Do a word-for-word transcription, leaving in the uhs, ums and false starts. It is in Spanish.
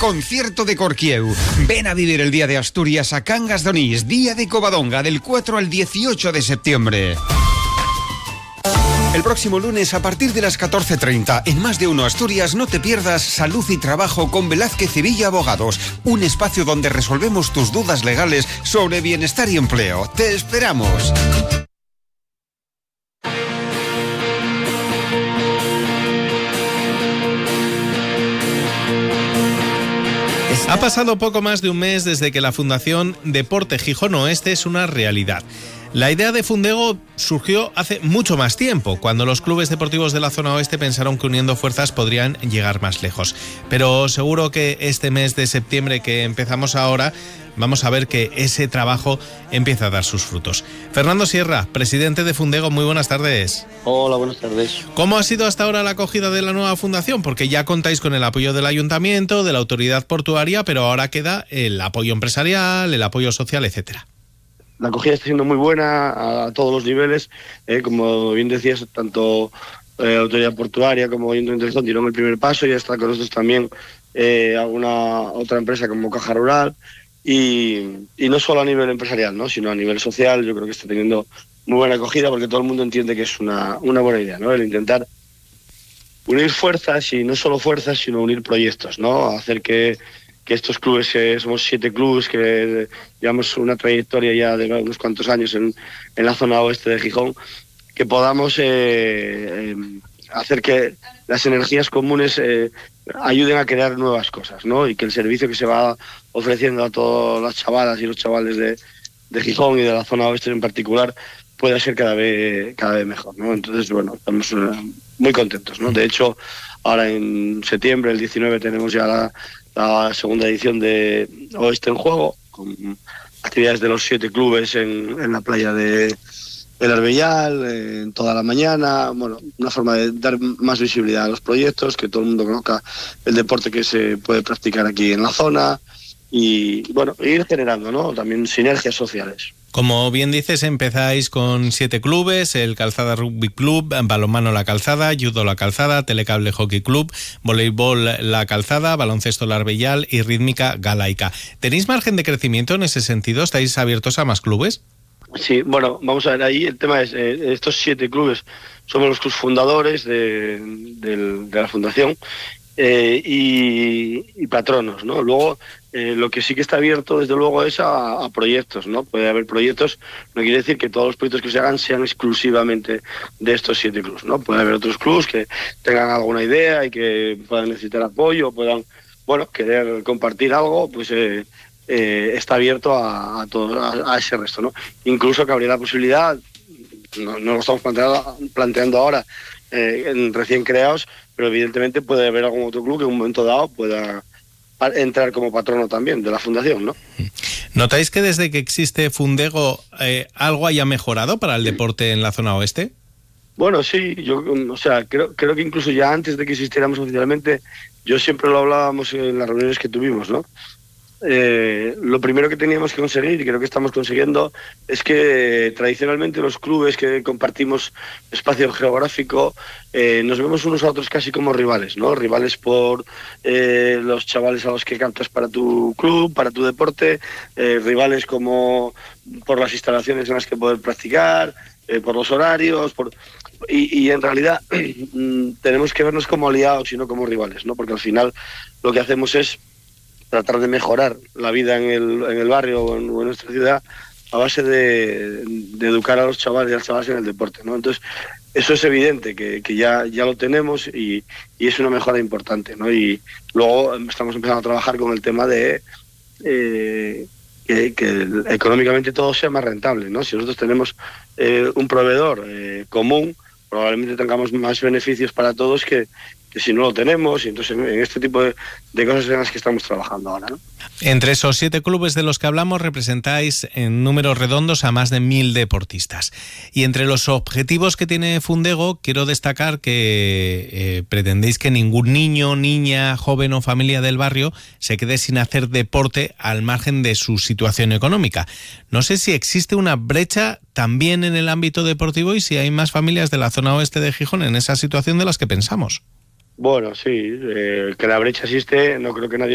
concierto de Corquieu. Ven a vivir el Día de Asturias a Cangas d'Onís, Día de Covadonga, del cuatro al dieciocho de septiembre. El próximo lunes a partir de las catorce treinta, en Más de Uno Asturias, no te pierdas Salud y Trabajo con Velázquez y Villa Abogados, un espacio donde resolvemos tus dudas legales sobre bienestar y empleo. ¡Te esperamos! Ha pasado poco más de un mes desde que la Fundación Deporte Gijón Oeste es una realidad. La idea de Fundego surgió hace mucho más tiempo, cuando los clubes deportivos de la zona oeste pensaron que uniendo fuerzas podrían llegar más lejos. Pero seguro que este mes de septiembre que empezamos ahora, vamos a ver que ese trabajo empieza a dar sus frutos. Fernando Sierra, presidente de Fundego, muy buenas tardes. Hola, buenas tardes. ¿Cómo ha sido hasta ahora la acogida de la nueva fundación? Porque ya contáis con el apoyo del ayuntamiento, de la autoridad portuaria, pero ahora queda el apoyo empresarial, el apoyo social, etcétera. La acogida está siendo muy buena a todos los niveles, eh, como bien decías, tanto eh, autoridad portuaria como ayuntamiento de Gijón dieron el primer paso, ya está con nosotros también eh, alguna otra empresa como Caja Rural, y, y no solo a nivel empresarial, ¿no?, sino a nivel social. Yo creo que está teniendo muy buena acogida porque todo el mundo entiende que es una, una buena idea, ¿no?, el intentar unir fuerzas, y no solo fuerzas, sino unir proyectos, ¿no?, hacer que que estos clubes, que somos siete clubes, que llevamos una trayectoria ya de unos cuantos años en, en la zona oeste de Gijón, que podamos eh, eh, hacer que las energías comunes eh, ayuden a crear nuevas cosas, ¿no?, y que el servicio que se va ofreciendo a todas las chavalas y los chavales de, de Gijón y de la zona oeste en particular pueda ser cada vez, cada vez mejor, ¿no? Entonces, bueno, estamos eh, muy contentos, ¿no? De hecho, ahora en septiembre, el diecinueve, tenemos ya la la segunda edición de Oeste en Juego, con actividades de los siete clubes en, en la playa de El Arbellal, eh, en toda la mañana. Bueno, una forma de dar más visibilidad a los proyectos, que todo el mundo conozca el deporte que se puede practicar aquí en la zona, y bueno, ir generando, ¿no?, también sinergias sociales. Como bien dices, empezáis con siete clubes: el Calzada Rugby Club, Balonmano La Calzada, Judo La Calzada, Telecable Hockey Club, Voleibol La Calzada, Baloncesto La Arbellal y Rítmica Galaica. ¿Tenéis margen de crecimiento en ese sentido? ¿Estáis abiertos a más clubes? Sí, bueno, vamos a ver, ahí el tema es, eh, estos siete clubes somos los clubes fundadores de, de, de la fundación, eh, y, y patronos, ¿no? Luego, eh, lo que sí que está abierto, desde luego, es a, a proyectos, ¿no? Puede haber proyectos, no quiere decir que todos los proyectos que se hagan sean exclusivamente de estos siete clubes, ¿no? Puede haber otros clubes que tengan alguna idea y que puedan necesitar apoyo, puedan, bueno, querer compartir algo, pues eh, eh, está abierto a, a todo, a, a ese resto, ¿no? Incluso que habría la posibilidad, no, no lo estamos planteando, planteando ahora, eh, en recién creados, pero evidentemente puede haber algún otro club que en un momento dado pueda entrar como patrono también de la fundación, ¿no? ¿Notáis que desde que existe Fundego eh, algo haya mejorado para el deporte en la zona oeste? Bueno, sí, yo, o sea, creo, creo que incluso ya antes de que existiéramos oficialmente, yo siempre lo hablábamos en las reuniones que tuvimos, ¿no? Eh, lo primero que teníamos que conseguir, y creo que estamos consiguiendo, es que tradicionalmente los clubes que compartimos espacio geográfico eh, nos vemos unos a otros casi como rivales, ¿no? Rivales por eh, los chavales a los que captas para tu club, para tu deporte, eh, rivales como por las instalaciones en las que poder practicar, eh, por los horarios, por... Y, y en realidad tenemos que vernos como aliados y no como rivales, ¿no? Porque al final lo que hacemos es tratar de mejorar la vida en el, en el barrio o en, o en nuestra ciudad a base de, de educar a los chavales y a las chavales en el deporte, ¿no? Entonces, eso es evidente, que, que ya, ya lo tenemos, y, y es una mejora importante, ¿no? Y luego estamos empezando a trabajar con el tema de eh, que, que económicamente todo sea más rentable, ¿no? Si nosotros tenemos eh, un proveedor eh, común, probablemente tengamos más beneficios para todos que, que si no lo tenemos, y entonces en este tipo de, de cosas en las que estamos trabajando ahora, ¿no? Entre esos siete clubes de los que hablamos representáis en números redondos a más de mil deportistas. Y entre los objetivos que tiene Fundego, quiero destacar que eh, pretendéis que ningún niño, niña, joven o familia del barrio se quede sin hacer deporte al margen de su situación económica. No sé si existe una brecha también en el ámbito deportivo y si hay más familias de la zona oeste de Gijón en esa situación de las que pensamos. Bueno, sí, eh, que la brecha existe, no creo que nadie